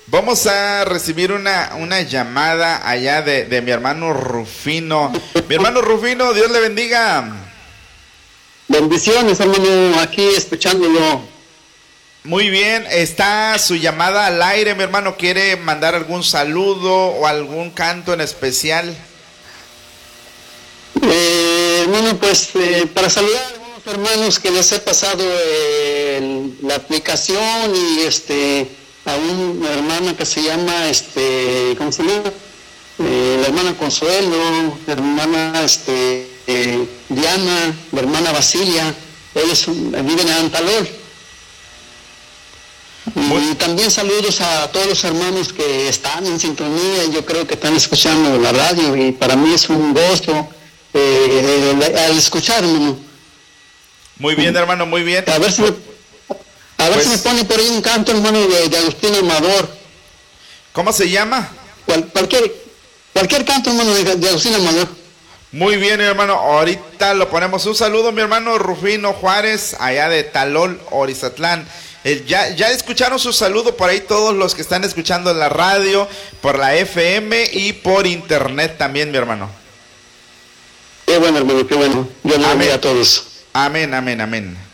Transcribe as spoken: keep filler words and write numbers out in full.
Vamos a recibir una, una llamada allá de, de mi hermano Rufino. Mi hermano Rufino, Dios le bendiga. Bendiciones, hermano, aquí escuchándolo. Muy bien, está su llamada al aire, mi hermano. ¿Quiere mandar algún saludo o algún canto en especial? Eh, hermano, pues eh, para saludar a algunos hermanos que les he pasado eh, la aplicación y este a una hermana que se llama, este, ¿cómo se llama? Eh, la hermana Consuelo, la hermana este, eh, Diana, la hermana Basilia, ellos viven en Antalol. Y también saludos a todos los hermanos que están en sintonía, yo creo que están escuchando la radio y para mí es un gozo eh, al escucharme. Muy bien, hermano, muy bien. A ver si me, a ver pues, si me pone por ahí un canto, hermano, de, de Agustín Amador. ¿Cómo se llama? Cual, cualquier, cualquier canto, hermano, de, de Agustín Amador. Muy bien, hermano, ahorita lo ponemos. Un saludo, mi hermano Rufino Juárez, allá de Talol, Orizatlán. Eh, ya, ya escucharon su saludo por ahí todos los que están escuchando en la radio, por la F M y por internet también, mi hermano. Qué bueno, hermano, qué bueno. Yo le bendiga a todos. Amén, amén, amén.